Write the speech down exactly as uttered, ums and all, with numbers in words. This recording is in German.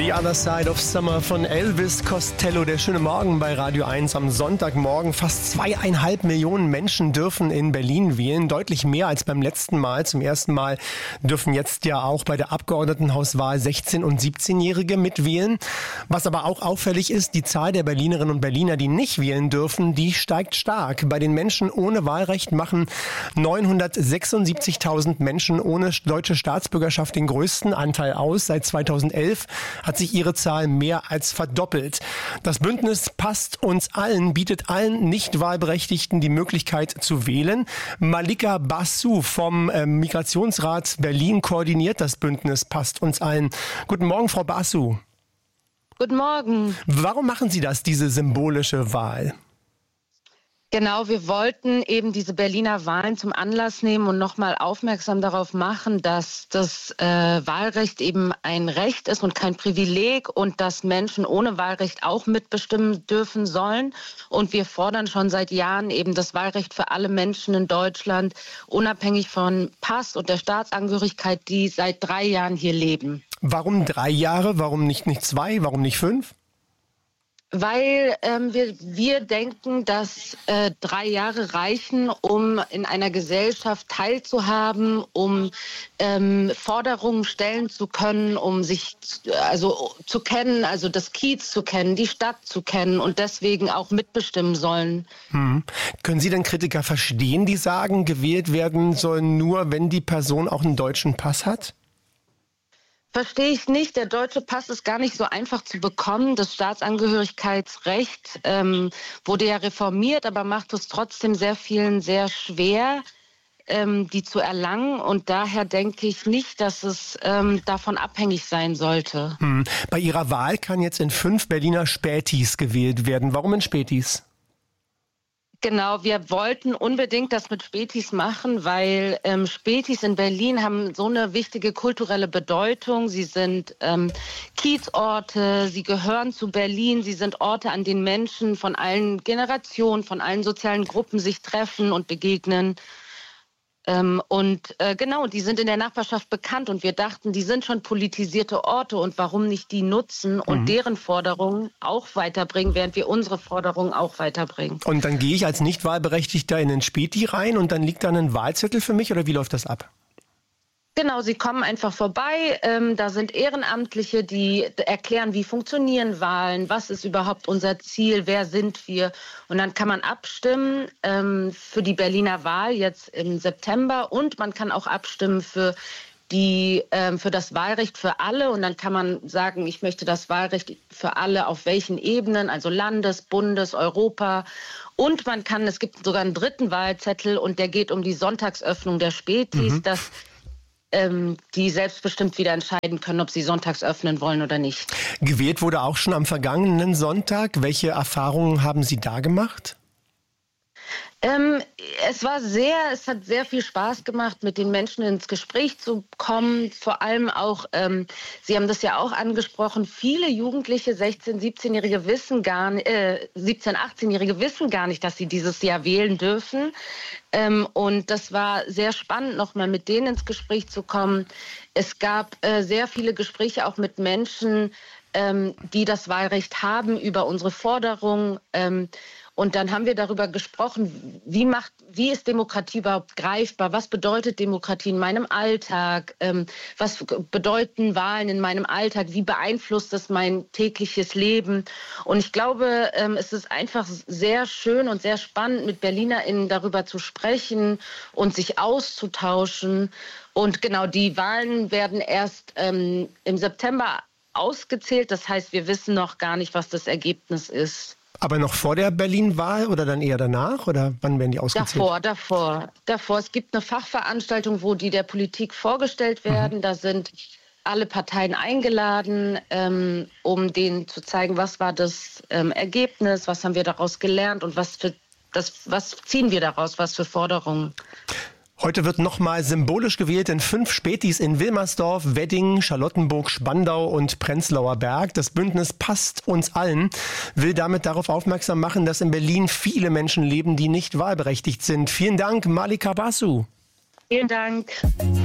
The Other Side of Summer von Elvis Costello. Der schöne Morgen bei Radio eins am Sonntagmorgen. Fast zweieinhalb Millionen Menschen dürfen in Berlin wählen. Deutlich mehr als beim letzten Mal. Zum ersten Mal dürfen jetzt ja auch bei der Abgeordnetenhauswahl sechzehn- und siebzehnjährige mitwählen. Was aber auch auffällig ist, die Zahl der Berlinerinnen und Berliner, die nicht wählen dürfen, die steigt stark. Bei den Menschen ohne Wahlrecht machen neunhundertsechsundsiebzigtausend Menschen ohne deutsche Staatsbürgerschaft den größten Anteil aus. Seit zweitausendelf hat sich ihre Zahl mehr als verdoppelt. Das Bündnis Passt uns allen bietet allen Nicht-Wahlberechtigten die Möglichkeit zu wählen. Malika Basu vom äh, Migrationsrat Berlin koordiniert das Bündnis Passt uns allen. Guten Morgen, Frau Basu. Guten Morgen. Warum machen Sie das, diese symbolische Wahl? Genau, wir wollten eben diese Berliner Wahlen zum Anlass nehmen und nochmal aufmerksam darauf machen, dass das äh, Wahlrecht eben ein Recht ist und kein Privileg und dass Menschen ohne Wahlrecht auch mitbestimmen dürfen sollen. Und wir fordern schon seit Jahren eben das Wahlrecht für alle Menschen in Deutschland, unabhängig von Pass und der Staatsangehörigkeit, die seit drei Jahren hier leben. Warum drei Jahre? Warum nicht, nicht zwei? Warum nicht fünf? Weil ähm, wir, wir denken, dass äh, drei Jahre reichen, um in einer Gesellschaft teilzuhaben, um ähm, Forderungen stellen zu können, um sich also zu kennen, also das Kiez zu kennen, die Stadt zu kennen und deswegen auch mitbestimmen sollen. Hm. Können Sie denn Kritiker verstehen, die sagen, gewählt werden soll nur, wenn die Person auch einen deutschen Pass hat? Verstehe ich nicht. Der deutsche Pass ist gar nicht so einfach zu bekommen. Das Staatsangehörigkeitsrecht ähm, wurde ja reformiert, aber macht es trotzdem sehr vielen sehr schwer, ähm, die zu erlangen. Und daher denke ich nicht, dass es ähm, davon abhängig sein sollte. Hm. Bei Ihrer Wahl kann jetzt in fünf Berliner Spätis gewählt werden. Warum in Spätis? Genau, wir wollten unbedingt das mit Spätis machen, weil ähm, Spätis in Berlin haben so eine wichtige kulturelle Bedeutung. Sie sind ähm, Kiezorte, sie gehören zu Berlin, sie sind Orte, an denen Menschen von allen Generationen, von allen sozialen Gruppen sich treffen und begegnen. Ähm, und äh, genau, die sind in der Nachbarschaft bekannt und wir dachten, die sind schon politisierte Orte und warum nicht die nutzen und mhm. deren Forderungen auch weiterbringen, während wir unsere Forderungen auch weiterbringen. Und dann gehe ich als Nicht-Wahlberechtigter in den Späti rein und dann liegt da ein Wahlzettel für mich oder wie läuft das ab? Genau, sie kommen einfach vorbei. Ähm, da sind Ehrenamtliche, die erklären, wie funktionieren Wahlen, was ist überhaupt unser Ziel, wer sind wir. Und dann kann man abstimmen ähm, für die Berliner Wahl jetzt im September und man kann auch abstimmen für die ähm, für das Wahlrecht für alle. Und dann kann man sagen, ich möchte das Wahlrecht für alle auf welchen Ebenen, also Landes-, Bundes-, Europa. Und man kann, es gibt sogar einen dritten Wahlzettel und der geht um die Sonntagsöffnung der Spätis, mhm. dass die selbstbestimmt wieder entscheiden können, ob sie sonntags öffnen wollen oder nicht. Gewählt wurde auch schon am vergangenen Sonntag. Welche Erfahrungen haben Sie da gemacht? Ähm, es war sehr, es hat sehr viel Spaß gemacht, mit den Menschen ins Gespräch zu kommen. Vor allem auch, ähm, Sie haben das ja auch angesprochen, viele Jugendliche, sechzehn-, siebzehnjährige wissen gar nicht, äh, siebzehn-, achtzehnjährige wissen gar nicht, dass sie dieses Jahr wählen dürfen. Ähm, und das war sehr spannend, nochmal mit denen ins Gespräch zu kommen. Es gab äh, sehr viele Gespräche auch mit Menschen, ähm, die das Wahlrecht haben, über unsere Forderungen. Ähm, Und dann haben wir darüber gesprochen, wie macht, wie ist Demokratie überhaupt greifbar? Was bedeutet Demokratie in meinem Alltag? Ähm, was bedeuten Wahlen in meinem Alltag? Wie beeinflusst das mein tägliches Leben? Und ich glaube, ähm, es ist einfach sehr schön und sehr spannend, mit BerlinerInnen darüber zu sprechen und sich auszutauschen. Und genau, die Wahlen werden erst ähm, im September ausgezählt. Das heißt, wir wissen noch gar nicht, was das Ergebnis ist. Aber noch vor der Berlin-Wahl oder dann eher danach? Oder wann werden die ausgezählt? Davor, davor, davor. Es gibt eine Fachveranstaltung, wo die der Politik vorgestellt werden. Mhm. Da sind alle Parteien eingeladen, ähm, um denen zu zeigen, was war das ähm, Ergebnis, was haben wir daraus gelernt und was, für das, was ziehen wir daraus, was für Forderungen. Heute wird nochmal symbolisch gewählt in fünf Spätis in Wilmersdorf, Wedding, Charlottenburg, Spandau und Prenzlauer Berg. Das Bündnis Passt uns allen will damit darauf aufmerksam machen, dass in Berlin viele Menschen leben, die nicht wahlberechtigt sind. Vielen Dank, Malika Basu. Vielen Dank.